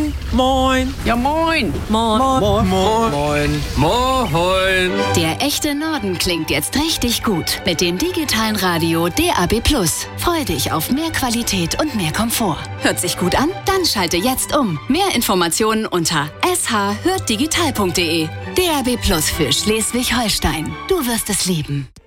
Moin. Moin. Ja, moin. Moin. Moin. Moin. Moin. Der echte Norden klingt jetzt richtig gut. Mit dem digitalen Radio DAB+. Freu dich auf mehr Qualität und mehr Komfort. Hört sich gut an? Dann schalte jetzt um. Mehr Informationen unter shhörtdigital.de. DAB+ für Schleswig-Holstein. Du wirst es lieben.